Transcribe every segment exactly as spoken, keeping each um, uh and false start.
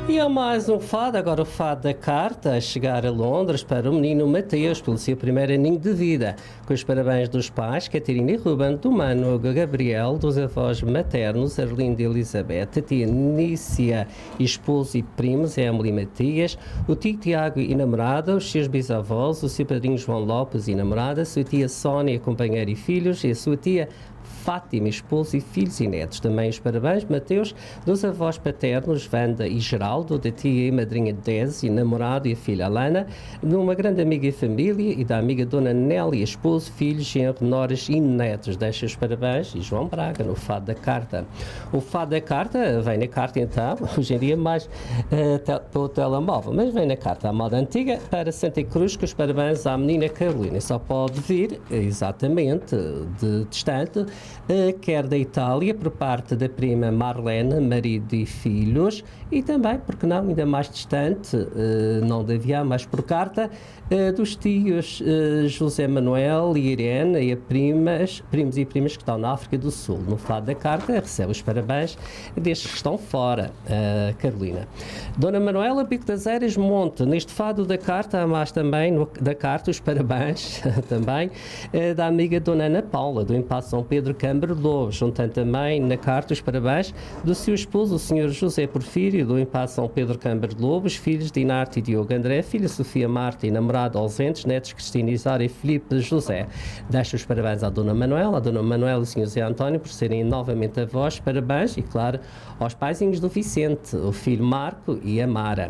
E há mais um fado, agora o fado da carta, a chegar a Londres para o menino Mateus, pelo seu primeiro aninho de vida. Com os parabéns dos pais, Catarina e Ruben, do mano Gabriel, dos avós maternos, Arlinda e Elizabeth, a tia Nícia, esposo e primos, Emily e Matias, o tio Tiago e namorada, os seus bisavós, o seu padrinho João Lopes e namorada, a sua tia Sónia, companheira e filhos, e a sua tia Fátima, esposo e filhos e netos. Também os parabéns, Mateus, dos avós paternos, Wanda e Geraldo, da tia e madrinha Desi, namorado e a filha Alana, de uma grande amiga e família e da amiga Dona Nélia, esposo, filhos, genro, noras e netos. Deixa os parabéns e João Braga, no fado da carta. O fado da carta vem na carta então, hoje em dia mais uh, tel pelo telemóvel, mas vem na carta à moda antiga para Santa Cruz, com os parabéns à menina Carolina. Só pode vir exatamente de distante, uh, quer da Itália, por parte da prima Marlene, marido e filhos, e também, porque não, ainda mais distante, uh, não de avião, mas por carta, uh, dos tios uh, José Manuel e Irene, e a primas, primos e primas que estão na África do Sul. No fado da carta, recebe os parabéns destes que estão fora, uh, Carolina. Dona Manuela Pico das Eiras Monte, neste fado da carta, há mais também no, da carta os parabéns também uh, da amiga Dona Ana Paula, do Impasse São Pedro Câmara Lobo, juntando também na carta os parabéns do seu esposo, o senhor José Porfírio, do Impasse São Pedro Câmara Lobo, os filhos de Inarte e Diogo André, filha Sofia Marta e namorado ausentes, netos Cristina Isara e Filipe José. Deixo os parabéns à Dona Manuela, à Dona Manuela e ao senhor José António por serem novamente avós, parabéns, e claro, aos paizinhos do Vicente, o filho Marco e a Mara.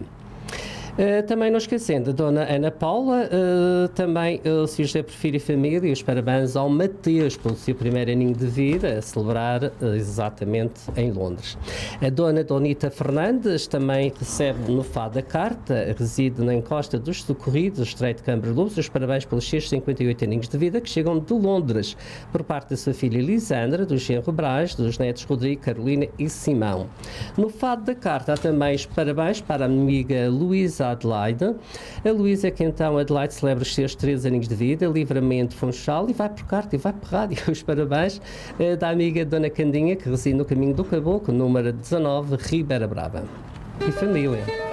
Uh, também não esquecendo a Dona Ana Paula, uh, também uh, o senhor José Porfírio e família, e os parabéns ao Mateus pelo seu primeiro aninho de vida, a celebrar uh, exatamente em Londres. A Dona Donita Fernandes também recebe no fado da carta, reside na encosta dos Socorridos, Estreito de Câmara Lobos, os parabéns pelos seus cinquenta e oito aninhos de vida que chegam de Londres, por parte da sua filha Lisandra, do genro Brás, dos netos Rodrigo, Carolina e Simão. No fado da carta há também os parabéns para a amiga Luísa Adelaide. A Luísa, que então Adelaide celebra os seus três aninhos de vida, Livramento Funchal, e vai por carta e vai por rádio. Os parabéns eh, da amiga Dona Candinha, que reside no caminho do Caboclo, número dezanove, Ribeira Brava. E família.